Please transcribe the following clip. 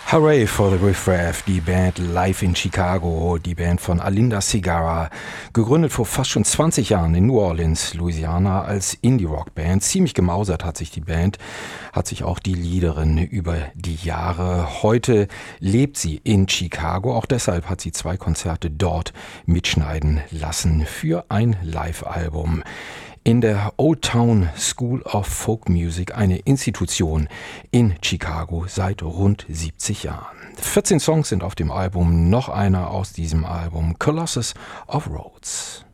Hooray for the Riff Raff, die Band live in Chicago, die Band von Alinda Segarra, gegründet vor fast schon 20 Jahren in New Orleans, Louisiana, als Indie-Rock-Band. Ziemlich gemausert hat sich die Band, hat sich auch die Leaderin über die Jahre. Heute lebt sie in Chicago, auch deshalb hat sie 2 Konzerte dort mitschneiden lassen für ein Live-Album. In der Old Town School of Folk Music, eine Institution in Chicago seit rund 70 Jahren. 14 Songs sind auf dem Album, noch einer aus diesem Album, Colossus of Rhodes.